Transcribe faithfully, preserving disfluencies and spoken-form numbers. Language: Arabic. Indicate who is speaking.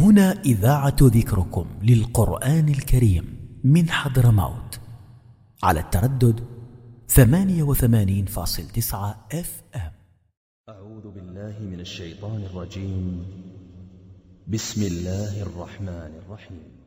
Speaker 1: هنا إذاعة ذكركم للقرآن الكريم من حضرموت على التردد ثمانية وثمانين فاصل تسعة اف ام.
Speaker 2: أعوذ بالله من الشيطان الرجيم. بسم الله الرحمن الرحيم.